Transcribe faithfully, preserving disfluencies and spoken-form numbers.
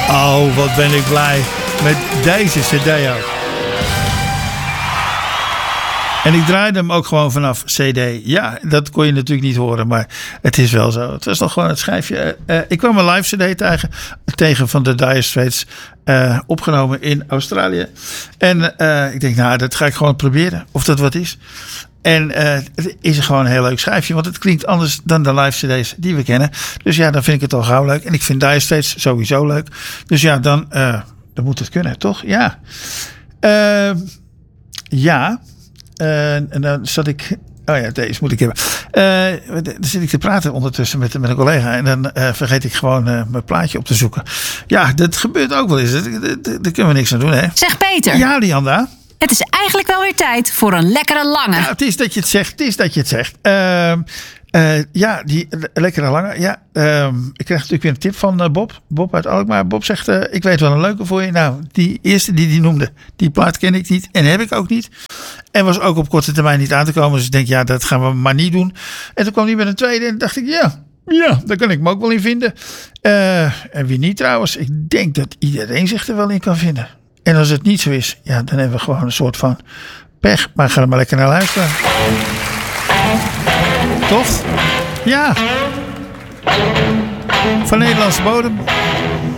Oh, wat ben ik blij met deze cd ook. En ik draaide hem ook gewoon vanaf cd. Ja, dat kon je natuurlijk niet horen, maar het is wel zo. Het was nog gewoon het schijfje. Uh, ik kwam een live cd tegen, tegen van de Dire Straits. Uh, opgenomen in Australië. En uh, ik denk, nou, dat ga ik gewoon proberen. Of dat wat is. En uh, het is gewoon een heel leuk schijfje. Want het klinkt anders dan de live cd's die we kennen. Dus ja, dan vind ik het al gauw leuk. En ik vind Dire Straits sowieso leuk. Dus ja, dan, uh, dan moet het kunnen, toch? Ja. Uh, ja. Uh, en dan zat ik... Oh ja, deze moet ik hebben. Uh, dan zit ik te praten ondertussen met, met een collega. En dan uh, vergeet ik gewoon uh, mijn plaatje op te zoeken. Ja, dat gebeurt ook wel eens. Daar kunnen we niks aan doen, hè? Zeg Peter. Ja, Lianda. Het is eigenlijk wel weer tijd voor een lekkere lange. Ja, het is dat je het zegt. Het is dat je het zegt. Uh, uh, ja, die lekkere lange. Ja, uh, ik krijg natuurlijk weer een tip van uh, Bob. Bob uit Alkmaar. Bob zegt, uh, ik weet wel een leuke voor je. Nou, die eerste die die noemde, die plaat ken ik niet. En heb ik ook niet. En was ook op korte termijn niet aan te komen. Dus ik denk, ja, dat gaan we maar niet doen. En toen kwam hij met een tweede. En dacht ik, ja, ja, daar kan ik me ook wel in vinden. Uh, en wie niet trouwens. Ik denk dat iedereen zich er wel in kan vinden. En als het niet zo is, ja, dan hebben we gewoon een soort van pech. Maar ga er maar lekker naar luisteren. Toch? Ja. Van Nederlandse bodem.